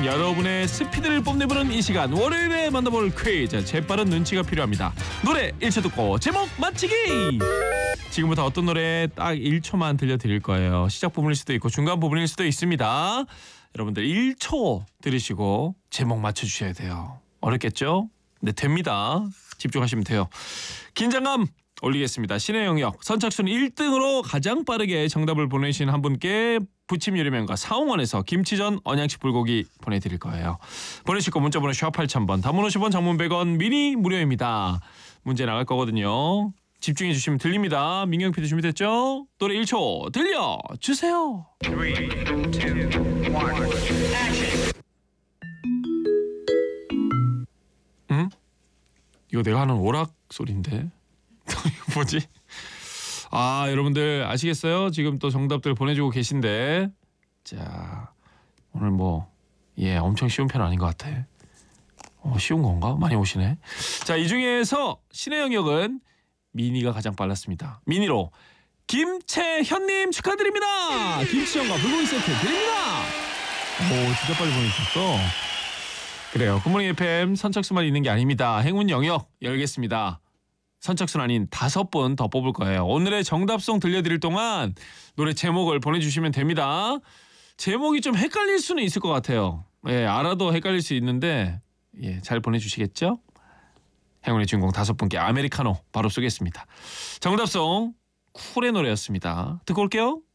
맞추는 여러분의 스피드를 뽐내보는 이 시간, 월요일에 만나볼 퀴즈. 재빠른 눈치가 필요합니다. 노래 1초 듣고 제목 맞히기. 지금부터 어떤 노래 딱 1초만 들려드릴 거예요. 시작 부분일 수도 있고 중간 부분일 수도 있습니다. 여러분들 1초 들으시고 제목 맞춰주셔야 돼요. 어렵겠죠? 네, 됩니다. 집중하시면 돼요. 긴장감 올리겠습니다. 신의 영역 선착순 1등으로 가장 빠르게 정답을 보내신 한 분께 부침 유리면과 사홍원에서 김치전 언양식 불고기 보내드릴 거예요. 보내실 거 문자번호 샵 8000번, 단문 50원, 장문 100원, 미니 무료입니다. 문제 나갈 거거든요. 집중해 주시면 들립니다. 민경 PD 준비됐죠? 노래 1초 들려주세요. 3, 2, 1, 응? 이거 내가 하는 오락 소리인데? 이거 뭐지? 아, 여러분들 아시겠어요? 지금 또 정답들 보내주고 계신데, 자, 오늘 엄청 쉬운 편 아닌 것 같아. 쉬운 건가? 많이 오시네. 자, 이 중에서 신의 영역은 미니가 가장 빨랐습니다. 미니로 김채현님 축하드립니다. 김치전과 불고기 세트 드립니다. 오, 진짜 빨리 보내주셨어. 그래요. 굿모닝 FM 선착순만 있는 게 아닙니다. 행운 영역 열겠습니다. 선착순 아닌 5분 더 뽑을 거예요. 오늘의 정답송 들려드릴 동안 노래 제목을 보내주시면 됩니다. 제목이 좀 헷갈릴 수는 있을 것 같아요. 예, 알아도 헷갈릴 수 있는데 잘 보내주시겠죠? 행운의 주인공 5분께 아메리카노 바로 쏘겠습니다. 정답송 쿨의 노래였습니다. 듣고 올게요.